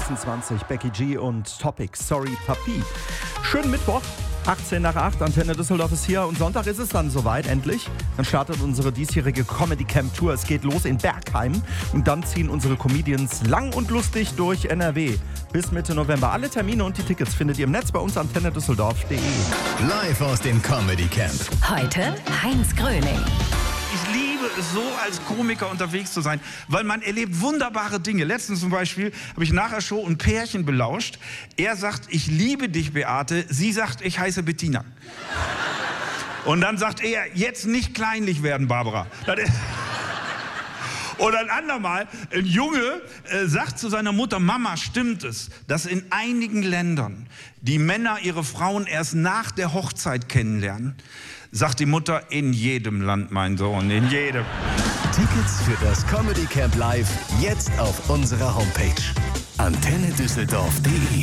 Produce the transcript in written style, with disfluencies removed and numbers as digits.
26, Becky G und Topic, Sorry Papi. Schönen Mittwoch, 18 nach 8, Antenne Düsseldorf ist hier und Sonntag ist es dann soweit, endlich. Dann startet unsere diesjährige Comedy Camp Tour. Es geht los in Bergheim und dann ziehen unsere Comedians lang und lustig durch NRW. Bis Mitte November. Alle Termine und die Tickets findet ihr im Netz bei uns antennedüsseldorf.de. Live aus dem Comedy Camp. Heute Heinz Gröning. Ich liebe es so, als Komiker unterwegs zu sein, weil man erlebt wunderbare Dinge. Letztens zum Beispiel habe ich nach der Show ein Pärchen belauscht. Er sagt, ich liebe dich, Beate. Sie sagt, ich heiße Bettina. Und dann sagt er, jetzt nicht kleinlich werden, Barbara. Und ein andermal, ein Junge sagt zu seiner Mutter, Mama, stimmt es, dass in einigen Ländern die Männer ihre Frauen erst nach der Hochzeit kennenlernen? Sagt die Mutter, in jedem Land, mein Sohn, in jedem. Tickets für das Comedy Camp Live jetzt auf unserer Homepage antennedüsseldorf.de.